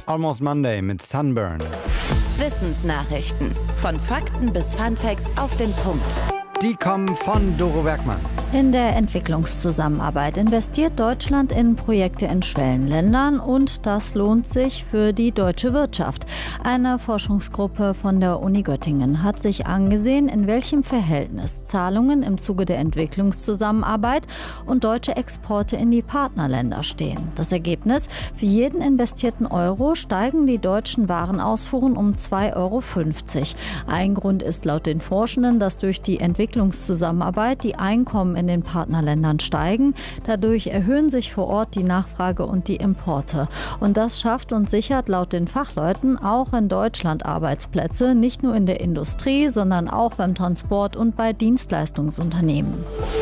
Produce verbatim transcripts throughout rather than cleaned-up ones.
Almost Monday mit Sunburn. Wissensnachrichten. Von Fakten bis Funfacts auf den Punkt. Die kommen von Doro Bergmann. In der Entwicklungszusammenarbeit investiert Deutschland in Projekte in Schwellenländern und das lohnt sich für die deutsche Wirtschaft. Eine Forschungsgruppe von der Uni Göttingen hat sich angesehen, in welchem Verhältnis Zahlungen im Zuge der Entwicklungszusammenarbeit und deutsche Exporte in die Partnerländer stehen. Das Ergebnis: Für jeden investierten Euro steigen die deutschen Warenausfuhren um zwei Euro fünfzig. Ein Grund ist laut den Forschenden, dass durch die Entwicklungszusammenarbeit die Einkommen in den Partnerländern steigen. Dadurch erhöhen sich vor Ort die Nachfrage und die Importe. Und das schafft und sichert laut den Fachleuten auch in Deutschland Arbeitsplätze, nicht nur in der Industrie, sondern auch beim Transport und bei Dienstleistungsunternehmen.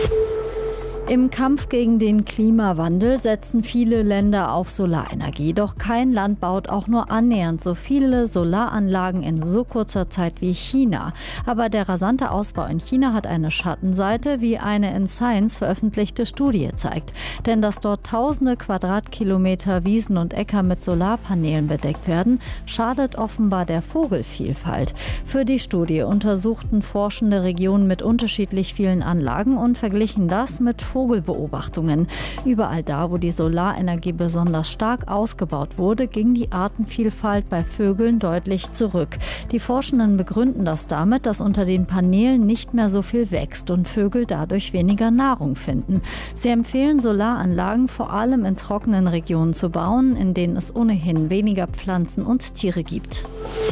Im Kampf gegen den Klimawandel setzen viele Länder auf Solarenergie. Doch kein Land baut auch nur annähernd so viele Solaranlagen in so kurzer Zeit wie China. Aber der rasante Ausbau in China hat eine Schattenseite, wie eine in Science veröffentlichte Studie zeigt. Denn dass dort tausende Quadratkilometer Wiesen und Äcker mit Solarpanelen bedeckt werden, schadet offenbar der Vogelvielfalt. Für die Studie untersuchten Forschende Regionen mit unterschiedlich vielen Anlagen und verglichen das mit Vogelbeobachtungen. Überall da, wo die Solarenergie besonders stark ausgebaut wurde, ging die Artenvielfalt bei Vögeln deutlich zurück. Die Forschenden begründen das damit, dass unter den Paneelen nicht mehr so viel wächst und Vögel dadurch weniger Nahrung finden. Sie empfehlen, Solaranlagen vor allem in trockenen Regionen zu bauen, in denen es ohnehin weniger Pflanzen und Tiere gibt.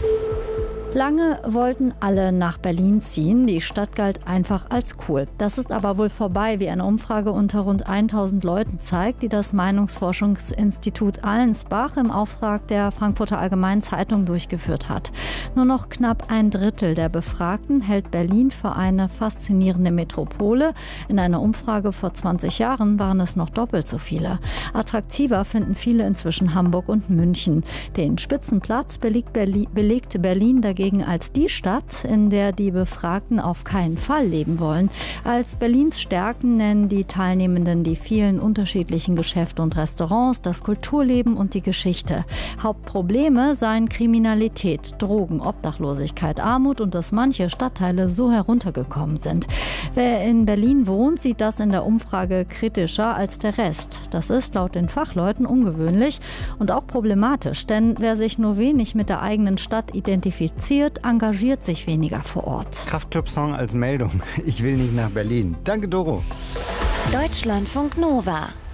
Lange wollten alle nach Berlin ziehen. Die Stadt galt einfach als cool. Das ist aber wohl vorbei, wie eine Umfrage unter rund tausend Leuten zeigt, die das Meinungsforschungsinstitut Allensbach im Auftrag der Frankfurter Allgemeinen Zeitung durchgeführt hat. Nur noch knapp ein Drittel der Befragten hält Berlin für eine faszinierende Metropole. In einer Umfrage vor zwanzig Jahren waren es noch doppelt so viele. Attraktiver finden viele inzwischen Hamburg und München. Den Spitzenplatz belegt Berlin, belegte Berlin dagegen als die Stadt, in der die Befragten auf keinen Fall leben wollen. Als Berlins Stärken nennen die Teilnehmenden die vielen unterschiedlichen Geschäfte und Restaurants, das Kulturleben und die Geschichte. Hauptprobleme seien Kriminalität, Drogen, Obdachlosigkeit, Armut und dass manche Stadtteile so heruntergekommen sind. Wer in Berlin wohnt, sieht das in der Umfrage kritischer als der Rest. Das ist laut den Fachleuten ungewöhnlich und auch problematisch, denn wer sich nur wenig mit der eigenen Stadt identifiziert, engagiert sich weniger vor Ort. Kraftclub-Song als Meldung. Ich will nicht nach Berlin. Danke, Doro. Deutschlandfunk Nova.